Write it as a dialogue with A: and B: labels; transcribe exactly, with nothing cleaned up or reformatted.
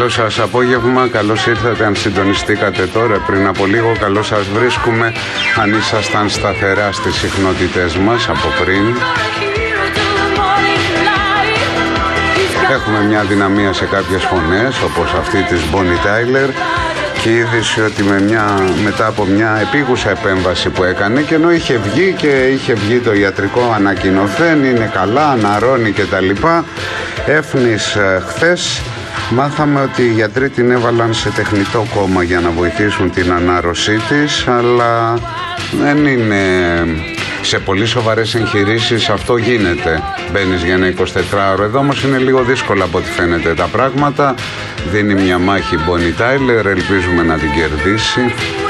A: Καλό σας απόγευμα, καλώς ήρθατε αν συντονιστήκατε τώρα πριν από λίγο. Καλώς σας βρίσκουμε αν ήσασταν σταθερά στις συχνότητες μας από πριν. Έχουμε μια δυναμία σε κάποιες φωνές όπως αυτή της Bonnie Tyler και η είδηση ότι με μια, μετά από μια επίγουσα επέμβαση που έκανε και ενώ είχε βγει και είχε βγει το ιατρικό ανακοινωθέν, είναι καλά, αναρρώνει και τα λοιπά, έφνης χθες μάθαμε ότι οι γιατροί την έβαλαν σε τεχνητό κόμμα για να βοηθήσουν την ανάρρωσή της, αλλά δεν είναι... Σε πολύ σοβαρές εγχειρήσεις αυτό γίνεται. Μπαίνεις για ένα εικοσιτετράωρο. Εδώ όμως είναι λίγο δύσκολα από ό,τι φαίνεται τα πράγματα. Δίνει μια μάχη Bonnie Tyler, ελπίζουμε να την κερδίσει.